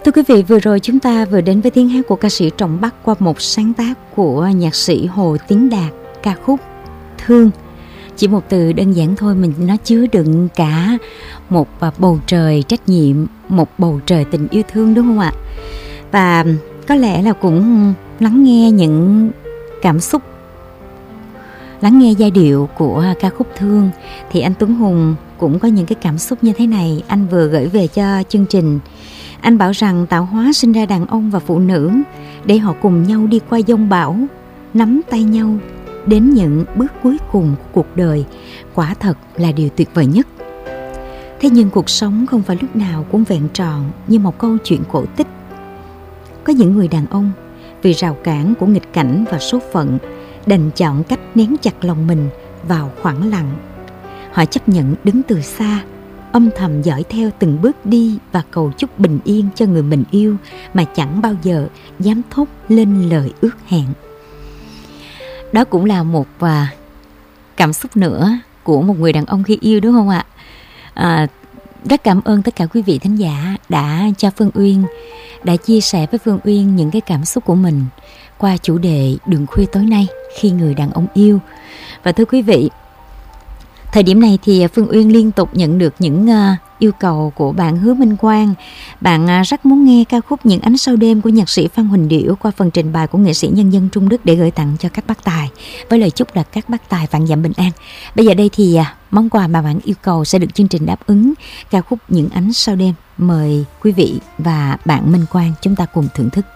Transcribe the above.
Thưa quý vị, vừa rồi chúng ta vừa đến với tiếng hát của ca sĩ Trọng Bắc qua một sáng tác của nhạc sĩ Hồ Tiến Đạt, ca khúc Thương. Chỉ một từ đơn giản thôi mình nó chứa đựng cả một bầu trời trách nhiệm, một bầu trời tình yêu thương, đúng không ạ? Và có lẽ là cũng lắng nghe những cảm xúc, lắng nghe giai điệu của ca khúc Thương thì anh Tuấn Hùng cũng có những cái cảm xúc như thế này. Anh vừa gửi về cho chương trình. Anh bảo rằng tạo hóa sinh ra đàn ông và phụ nữ để họ cùng nhau đi qua giông bão, nắm tay nhau đến những bước cuối cùng của cuộc đời. Quả thật là điều tuyệt vời nhất. Thế nhưng cuộc sống không phải lúc nào cũng vẹn tròn như một câu chuyện cổ tích. Có những người đàn ông vì rào cản của nghịch cảnh và số phận đành chọn cách nén chặt lòng mình vào khoảng lặng. Họ chấp nhận đứng từ xa, âm thầm dõi theo từng bước đi và cầu chúc bình yên cho người mình yêu mà chẳng bao giờ dám thốt lên lời ước hẹn. Đó cũng là một cảm xúc nữa của một người đàn ông khi yêu, đúng không ạ? Rất cảm ơn tất cả quý vị thính giả đã cho Phương Uyên, đã chia sẻ với Phương Uyên những cái cảm xúc của mình qua chủ đề Đường Khuya tối nay khi người đàn ông yêu. Và thưa quý vị, thời điểm này thì Phương Uyên liên tục nhận được những yêu cầu của bạn Hứa Minh Quang. Bạn rất muốn nghe ca khúc Những Ánh Sao Đêm của nhạc sĩ Phan Huỳnh Điểu qua phần trình bày của nghệ sĩ nhân dân Trung Đức để gửi tặng cho các bác tài, với lời chúc là các bác tài vạn dặm bình an. Bây giờ đây thì món quà mà bạn yêu cầu sẽ được chương trình đáp ứng, ca khúc Những Ánh Sao Đêm. Mời quý vị và bạn Minh Quang chúng ta cùng thưởng thức.